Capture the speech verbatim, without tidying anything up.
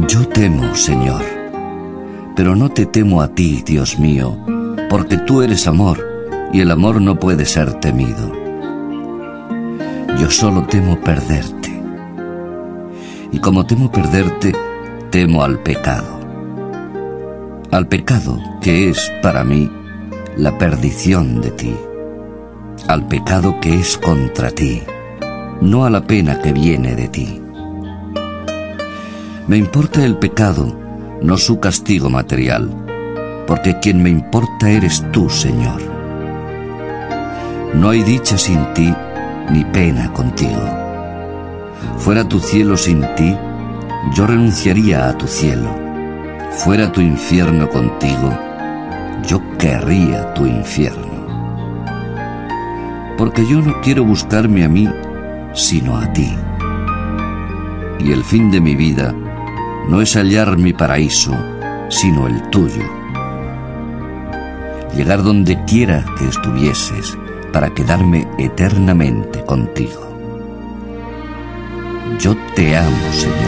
Yo temo, Señor, pero no te temo a ti, Dios mío, porque tú eres amor, y el amor no puede ser temido. Yo solo temo perderte, y como temo perderte, temo al pecado. Al pecado que es, para mí, la perdición de ti. Al pecado que es contra ti, no a la pena que viene de ti. Me importa el pecado, no su castigo material, porque quien me importa eres tú, Señor. No hay dicha sin ti, ni pena contigo. Fuera tu cielo sin ti, yo renunciaría a tu cielo. Fuera tu infierno contigo, yo querría tu infierno. Porque yo no quiero buscarme a mí, sino a ti. Y el fin de mi vida no es hallar mi paraíso, sino el tuyo. Llegar donde quiera que estuvieses, para quedarme eternamente contigo. Yo te amo, Señor.